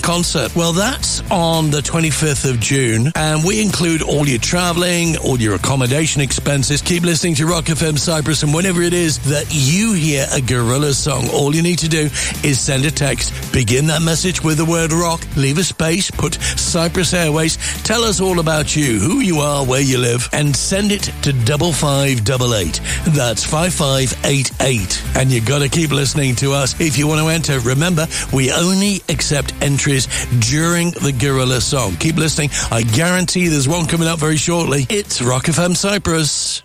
concert? Well, that's on the 25th of June, and we include all your traveling, all your accommodation expenses. Keep listening to Rock FM Cyprus, and whenever it is that you hear a Gorillaz song, all you need to do is send a text. Begin that message with the word rock, leave a space, put Cyprus Airways, tell us all about you, who you are, where you live, and send it to 5588. That's 5588. And you got to keep listening to us if you want to enter. Remember, we only accept entries during the Gorillaz song. Keep listening. I guarantee there's one coming up very shortly. It's Rock FM Cyprus.